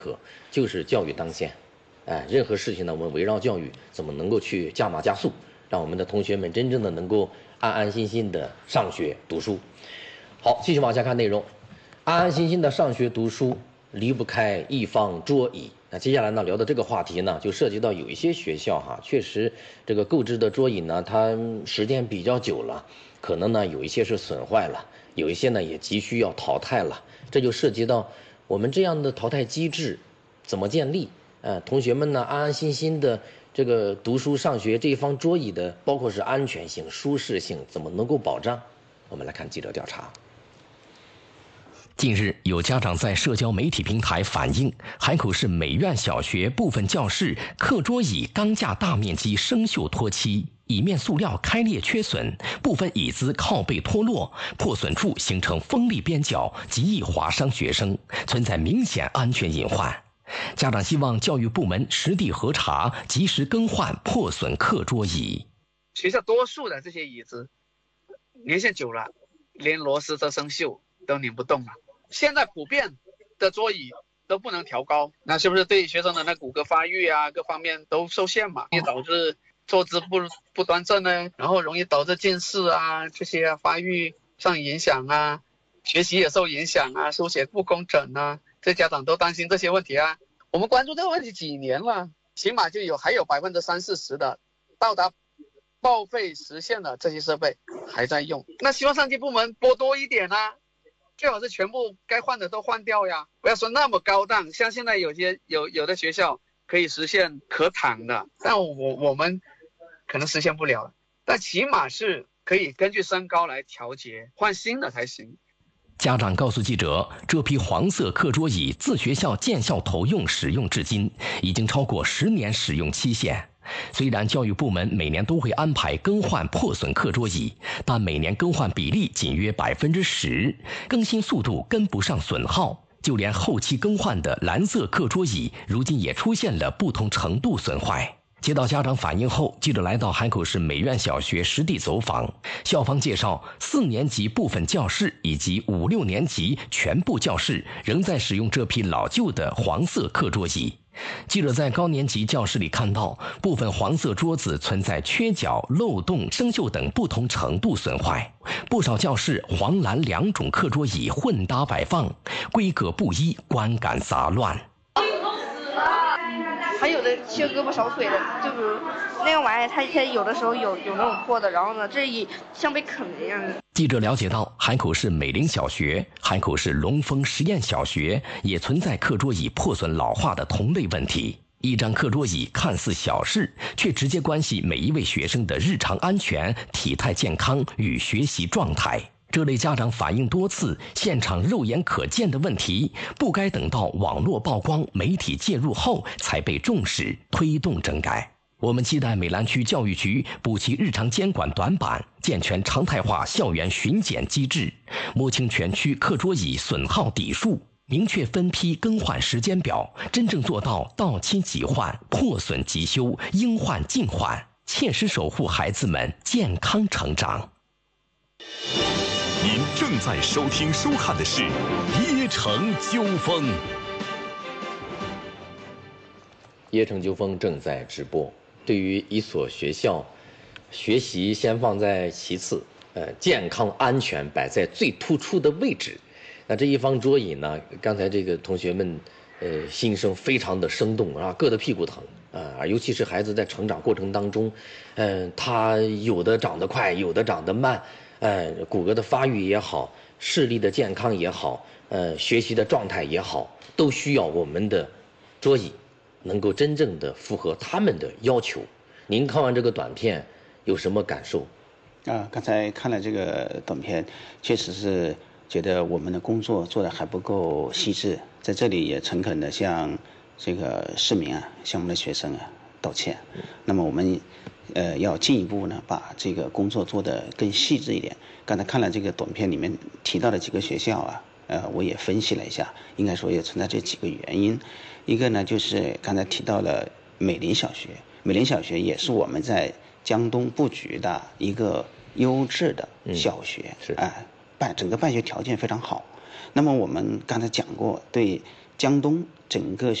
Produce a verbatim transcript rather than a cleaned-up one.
可就是教育当先，哎，任何事情呢，我们围绕教育怎么能够去加码加速，让我们的同学们真正的能够安安心心的上学读书。好，继续往下看内容，安安心心的上学读书，离不开一方桌椅。那接下来呢，聊的这个话题呢，就涉及到有一些学校哈，确实这个购置的桌椅呢，它时间比较久了，可能呢有一些是损坏了，有一些呢也急需要淘汰了，这就涉及到我们这样的淘汰机制怎么建立？呃，同学们呢安安心心的这个读书上学，这一方桌椅的包括是安全性、舒适性怎么能够保障？我们来看记者调查。 近日，有家长在社交媒体平台反映，海口市美院小学部分教室课桌椅钢架大面积生锈脱漆，椅面塑料开裂缺损，部分椅子靠背脱落，破损处形成锋利边角，极易划伤学生，存在明显安全隐患。家长希望教育部门实地核查，及时更换破损课桌椅。 学校多数的这些椅子年限久了，连螺丝都生锈，都拧不动了。现在普遍的桌椅都不能调高，那是不是对学生的那骨骼发育啊各方面都受限嘛？也导致坐姿不不端正呢，然后容易导致近视啊这些啊发育上影响啊，学习也受影响啊，书写不工整啊，这家长都担心这些问题啊。我们关注这个问题几年了，起码就有还有百分之三四十的到达报废时限的这些设备还在用，那希望上级部门拨多一点啊。最好是全部该换的都换掉呀，不要说那么高档。像现在有些有有的学校可以实现可躺的，但我我们可能实现不了，但起码是可以根据身高来调节，换新的才行。 家长告诉记者，这批黄色课桌椅自学校建校投用使用至今，已经超过十年使用期限。虽然教育部门每年都会安排更换破损课桌椅，但每年更换比例仅约百分之十，更新速度跟不上损耗。就连后期更换的蓝色课桌椅，如今也出现了不同程度损坏。接到家长反映后，记者来到海口市美院小学实地走访。校方介绍，四年级部分教室以及五六年级全部教室仍在使用这批老旧的黄色课桌椅。记者在高年级教室里看到，部分黄色桌子存在缺角、漏洞、生锈等不同程度损坏。不少教室黄蓝两种课桌椅混搭摆放，规格不一，观感杂乱。 还有的缺胳膊少腿的，就比如那个玩意儿，它它有的时候有有那种破的，然后呢，这一像被啃一样的。 记者了解到，海口市美林小学、海口市龙峰实验小学也存在课桌椅破损老化的同类问题。一张课桌椅看似小事，却直接关系每一位学生的日常安全、体态健康与学习状态。这类家长反映多次，现场肉眼可见的问题，不该等到网络曝光、媒体介入后才被重视，推动整改。我们期待美兰区教育局补齐日常监管短板，健全常态化校园巡检机制，摸清全区课桌椅损耗底数，明确分批更换时间表，真正做到到期即换、破损即修、应换尽换，切实守护孩子们健康成长。 您正在收听收看的是椰城纠纷。 椰城纠纷正在直播。对于一所学校，学习先放在其次，呃，健康安全摆在最突出的位置。那这一方桌椅呢，刚才这个同学们，呃，心声非常的生动啊，硌得屁股疼啊，尤其是孩子在成长过程当中，嗯、呃，他有的长得快，有的长得慢。呃，骨骼的发育也好，视力的健康也好，呃，学习的状态也好，都需要我们的桌椅能够真正的符合他们的要求。您看完这个短片有什么感受？ 啊，刚才看了这个短片，确实是觉得我们的工作做得还不够细致，在这里也诚恳的向这个市民啊，向我们的学生啊道歉。嗯、那么我们。呃，要进一步呢，把这个工作做得更细致一点。刚才看了这个短片里面提到的几个学校啊，呃，我也分析了一下，应该说也存在这几个原因。一个呢，就是刚才提到了美林小学，美林小学也是我们在江东布局的一个优质的小学， 嗯、是啊、呃，办整个办学条件非常好。那么我们刚才讲过，对江东整个